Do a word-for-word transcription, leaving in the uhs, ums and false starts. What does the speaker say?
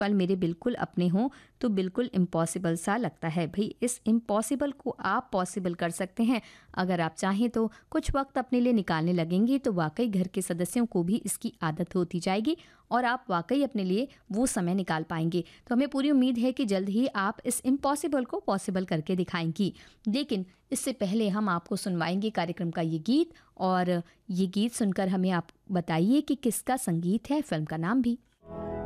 पल मेरे बिल्कुल अपने हों तो बिल्कुल इम्पॉसिबल सा लगता है। भाई इस इम्पॉसिबल को आप पॉसिबल कर सकते हैं। अगर आप चाहें तो कुछ वक्त अपने लिए निकालने लगेंगे तो वाकई घर के सदस्यों को भी इसकी आदत होती जाएगी और आप वाकई अपने लिए वो समय निकाल पाएंगे। तो हमें पूरी उम्मीद है कि जल्द ही आप इस इम्पॉसिबल को पॉसिबल करके दिखाएंगी। लेकिन इससे पहले हम आपको सुनवाएंगे कार्यक्रम का ये गीत, और ये गीत सुनकर हमें आप बताइए कि किसका संगीत है, फिल्म का नाम भी।